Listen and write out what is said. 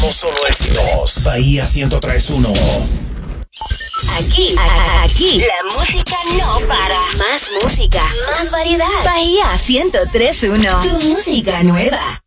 solo éxitos. Bahía 103.1. Aquí, la música no para. Más música, más variedad. Bahía 103.1. Tu música nueva.